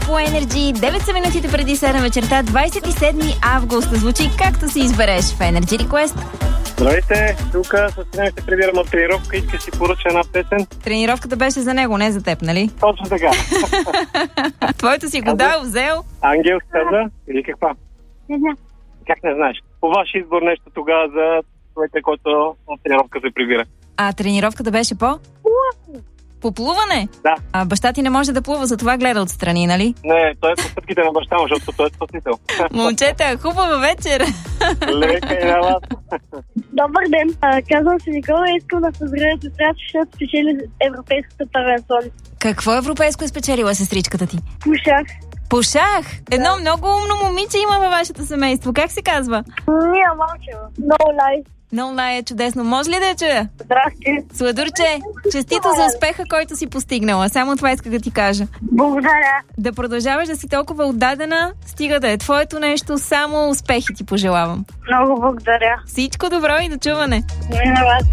по Energy. 9 са минутите преди 7 вечерта, 27 август. Звучи както си избереш в Energy Request. Здравейте, тук с Синян се прибирам от тренировка. Иска си поръча една песен. Тренировката беше за него, не за теб, нали? Точно така. Твоето си го дал, взел. Ангел каза или каква? Не знам. Как не знаеш? По ваш избор нещо тогава за човека, който от тренировка се прибира. А тренировката беше по? По плуване? Да. А баща ти не може да плува, затова гледа отстрани, нали? Не, той е по стъпките на баща му, защото той е спасител. Момчета, хубава вечер! Лека и на вас. Добър ден. Казвам се Никола и искам да поздравя сестрата, защото спечели европейската първенство. Какво европейско е спечелила сестричката ти? Пушах. По шах! Едно много умно момиче има във вашето семейство. Как се казва? Мия Малчева. Много лайк. Много е чудесно. Може ли да я чуя? Здрасти. Сладурче, честито за успеха, който си постигнала. Само това исках да ти кажа. Благодаря. Да продължаваш да си толкова отдадена, стига да е твоето нещо, само успехи ти пожелавам. Много благодаря. Всичко добро и до чуване! Не на вас.